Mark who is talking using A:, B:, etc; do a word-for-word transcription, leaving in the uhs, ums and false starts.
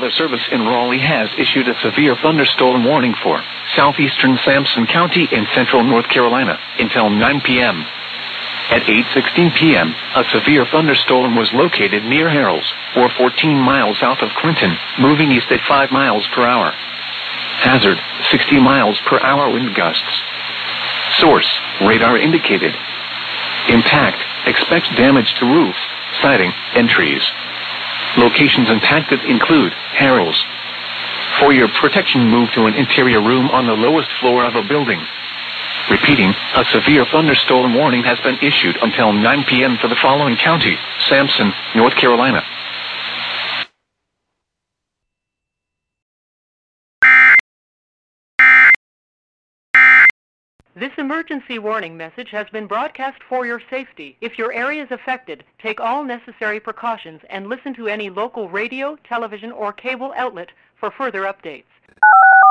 A: Weather Service in Raleigh has issued a severe thunderstorm warning for southeastern Sampson County in central North Carolina until nine p.m. At eight sixteen p.m., a severe thunderstorm was located near Harrells, or fourteen miles south of Clinton, moving east at five miles per hour. Hazard, sixty miles per hour wind gusts. Source, radar indicated. Impact, expect damage to roofs, siding, and trees. Locations impacted include Harrells. For your protection, move to an interior room on the lowest floor of a building. Repeating, a severe thunderstorm warning has been issued until nine p.m. for the following county: Sampson, North Carolina.
B: This emergency warning message has been broadcast for your safety. If your area is affected, take all necessary precautions and listen to any local radio, television, or cable outlet for further updates.